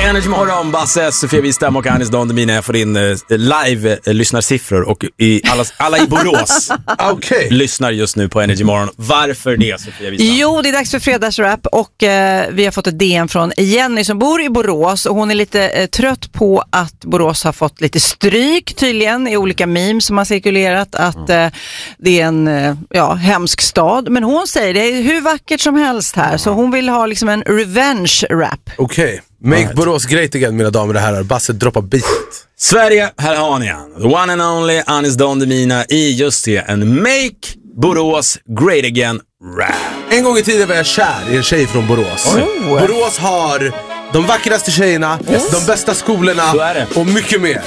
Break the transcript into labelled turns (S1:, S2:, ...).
S1: Energy Morgon, Basse, Sofia Wistam och Anis Don Demina. Jag får in live-lyssnarsiffror och alla i Borås lyssnar just nu på Energy Morgon. Varför det, Sofia Wistam?
S2: Jo, det är dags för fredagsrap och vi har fått ett DM från Jenny som bor i Borås och hon är lite trött på att Borås har fått lite stryk tydligen i olika memes som har cirkulerat att det är en hemsk stad. Men hon säger det är hur vackert som helst här så hon vill ha liksom en revenge-rap.
S3: Okej. Make Borås great again, mina damer och herrar. Basse, droppa beat.
S1: Sverige, här har ni han. The one and only Anis Don Demina i just det. En Make Borås great again rap.
S3: En gång i tiden var jag kär i en tjej från Borås. Borås har de vackraste tjejerna, de bästa skolorna och mycket mer.